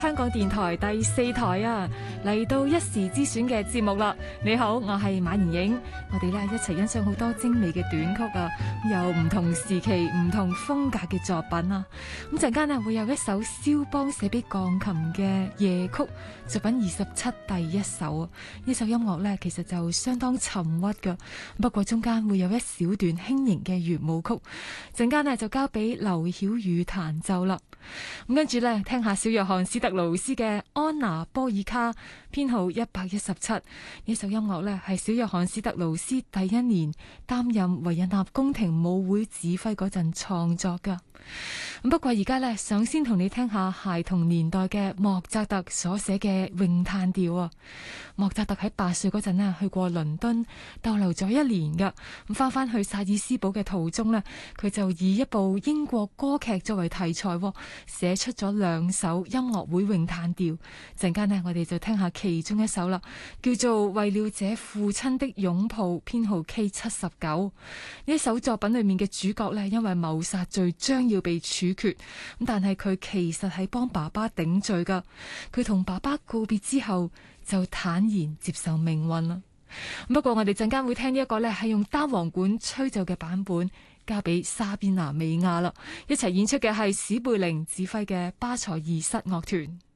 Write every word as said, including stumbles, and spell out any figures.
香港電台第四台啊，嚟到一時之選嘅節目啦！你好，我係馬妍影，我哋咧一齊欣賞好多精美嘅短曲啊，有唔同時期、唔同風格嘅作品啊。咁陣間呢會有一首蕭邦寫俾鋼琴嘅夜曲作品二十七第一首啊。呢首音樂呢其實就相當沉鬱噶，不過中間會有一小段輕盈嘅圓舞曲。陣間呢就交俾劉曉宇彈奏啦。咁跟住呢，聽下小約翰史特勞斯嘅安娜波爾卡編號一百一十七，呢首音樂呢係小約翰史特勞斯第一年擔任維也納宮廷舞會指揮嗰陣創作噶。不過而家呢，想先同你聽下孩童年代嘅莫扎特所寫嘅詠嘆調啊。莫扎特喺八歲嗰陣呢去過倫敦逗留咗一年噶，咁翻翻去薩爾斯堡嘅途中呢，佢就以一部英國歌劇作為題材，寫出咗兩首音樂會詠嘆調。陣間呢，我哋就聽下其中一首啦，叫做為了這父親的擁抱，編號 K 七十九。呢一首作品裏面嘅主角呢，因為謀殺罪將要被處決，咁但係佢其實係幫爸爸頂罪噶。佢同爸爸告別之後，就坦然接受命運啦。不過我哋陣間會聽呢一個呢，係用單簧管吹奏嘅版本，交俾莎賓娜美亞啦。一齊演出嘅係史貝寧指揮嘅巴塞爾室樂團。